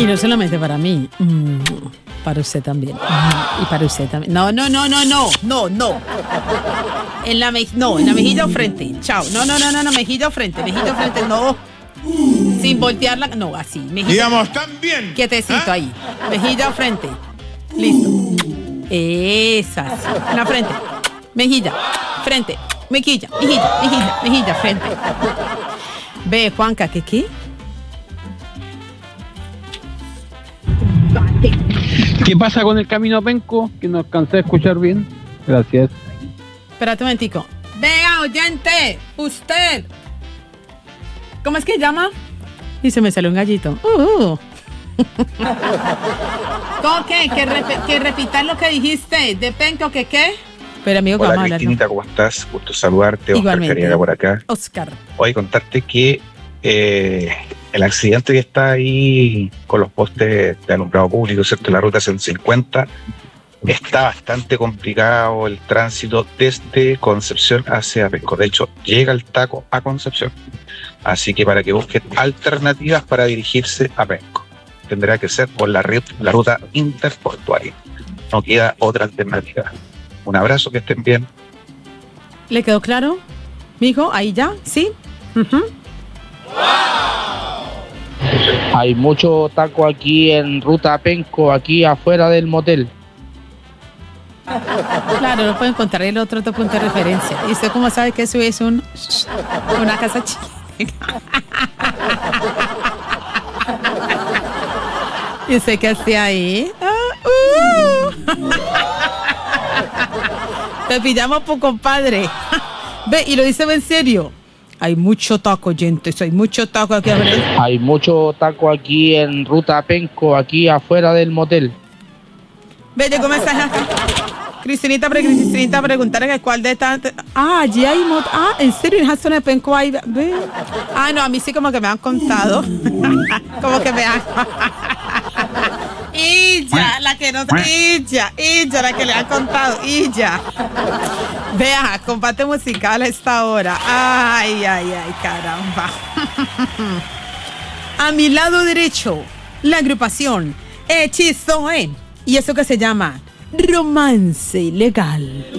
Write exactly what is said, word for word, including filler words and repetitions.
no solamente para mí, mm, para usted también. Mm, y para usted también. No, no, no, no, no, no, no. En la me- no, en la mejilla o frente. Chao. No, no, no, no, no, mejilla o frente, mejilla o frente, no. Sin voltearla, no, así. Mejilla. Digamos, también. Quietecito ¿Ah? ahí. Mejilla o frente. Listo. Esas. En la frente. Mejilla. Frente. Mejilla. Mejilla. Mejilla. Mejilla. Frente. Ve, Juanca, ¿qué qué? ¿Qué pasa con el camino a Penco? Que no alcancé a escuchar bien. Gracias. Espérate un momentico. Vea, oyente. Usted. ¿Cómo es que llama? Y se me salió un gallito. Uh. ¿Cómo qué? Que, rep- que repitas lo que dijiste. ¿De Penco que qué? Pero amigo, que Hola vamos a hablar. Cristinita, ¿cómo estás? Gusto saludarte, Oscar Igualmente. Cariaga por acá. Oscar. Hoy contarte que eh, el accidente que está ahí con los postes de alumbrado público, ¿cierto? En la ruta ciento cincuenta, está bastante complicado el tránsito desde Concepción hacia Penco. De hecho, llega el taco a Concepción. Así que para que busquen alternativas para dirigirse a Penco, tendrá que ser por la, red, la ruta interportuaria. No queda otra alternativa. Un abrazo, que estén bien. ¿Le quedó claro? Mijo, ahí ya, ¿sí? Uh-huh. Hay mucho taco aquí en ruta Penco, aquí afuera del motel. Claro, no pueden encontrar el otro, otro punto de referencia. ¿Y usted cómo sabe que eso es un, una casa chica? ¿Y usted qué hacía ahí? Ah, uh. Te pillamos por compadre. Ve, y lo dice en serio. Hay mucho taco, gente. Hay mucho taco aquí. Hay mucho taco aquí en ruta Penco, aquí afuera del motel. Ve, llegó mensaje acá. Cristinita, pre Cristinita preguntarle que cuál de tantas. Ah, allí hay mot. Ah, en serio, en esa zona de Penco hay. Ve. Ah, no, a mí sí como que me han contado. Como que me han. Y ya, la que no. Y ya, y ya, la que le han contado. Y ya. Vea, combate musical a esta hora. Ay, ay, ay, caramba. A mi lado derecho, la agrupación Hechizo En. Y eso que se llama Romance Ilegal.